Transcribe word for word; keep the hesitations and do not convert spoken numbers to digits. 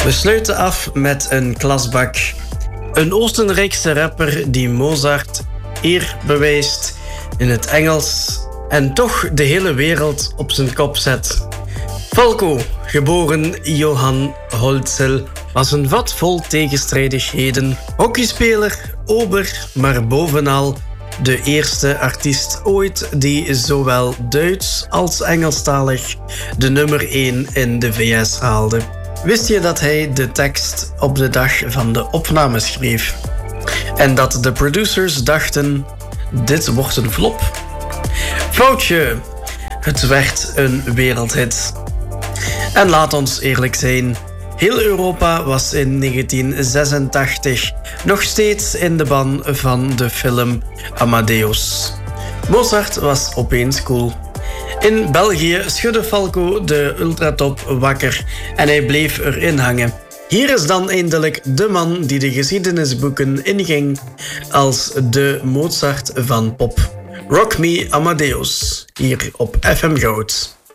We sluiten af met een klasbak. Een Oostenrijkse rapper die Mozart eer bewijst in het Engels en toch de hele wereld op zijn kop zet. Falco, geboren Johann Holzel, was een vat vol tegenstrijdigheden. Hockeyspeler, ober, maar bovenal de eerste artiest ooit die zowel Duits als Engelstalig de nummer één in de V S haalde. Wist je dat hij de tekst op de dag van de opname schreef? En dat de producers dachten, dit wordt een flop? Foutje, het werd een wereldhit. En laat ons eerlijk zijn, heel Europa was in negentien zesentachtig nog steeds in de ban van de film Amadeus. Mozart was opeens cool. In België schudde Falco de ultratop wakker en hij bleef erin hangen. Hier is dan eindelijk de man die de geschiedenisboeken inging als de Mozart van pop. Rock Me Amadeus, hier op F M Goud.